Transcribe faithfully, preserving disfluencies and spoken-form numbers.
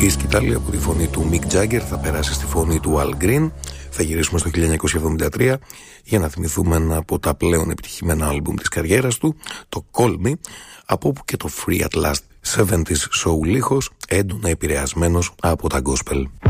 η σκητάλη από τη φωνή του Mick Jagger θα περάσει στη φωνή του Al Green. Θα γυρίσουμε στο χίλια εννιακόσια εβδομήντα τρία για να θυμηθούμε ένα από τα πλέον επιτυχημένα άλμπουμ της καριέρας του, το Call Me, από όπου και το Free at Last εβδομήντα soul ήχος, έντονα επηρεασμένος από τα gospel.